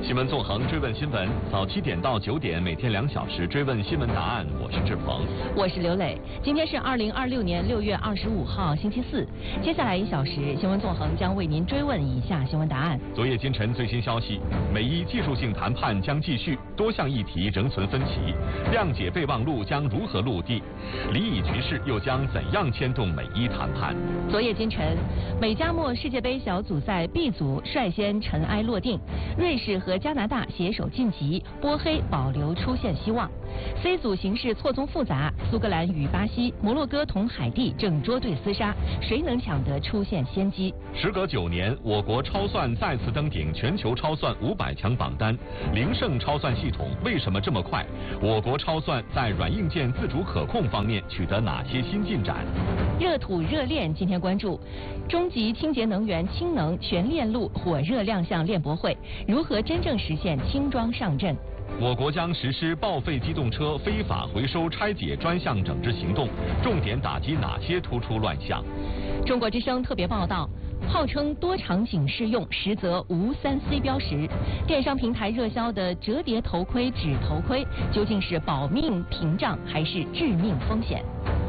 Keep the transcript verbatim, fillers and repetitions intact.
新闻纵横追问新闻，早七点到九点，每天两小时追问新闻答案。我是志鹏， 我是刘磊。今天是二零二六年六月二十五号，星期四。接下来一小时，新闻纵横将为您追问以下新闻答案。 昨夜今晨最新消息，美伊技术性谈判将继续，多项议题仍存分歧，谅解备忘录将如何落地？离以局势又将怎样牵动美伊谈判？ 昨夜今晨，美加墨世界杯小组赛 B 组率先尘埃落定，瑞士和加拿大携手晋级，波黑保留出线希望。C 组形势错综复杂，苏格兰与巴西、摩洛哥同海地正捉对厮杀，谁能抢得出线先机？ 时隔九年，我国超算再次登顶全球超算五百强榜单，零胜超算系统为什么这么快？我国超算在软硬件自主可控方面取得哪些新进展？ 热土热炼今天关注，中级清洁能源氢能全链路火热亮相链博会，如何真正实现轻装上阵？ 我国将实施报废机动车非法回收拆解专项整治行动，重点打击哪些突出乱象？ 中国之声特别报道，号称多场景适用，实则无三 C 标识。电商平台热销的折叠头盔、纸头盔，究竟是保命屏障还是致命风险？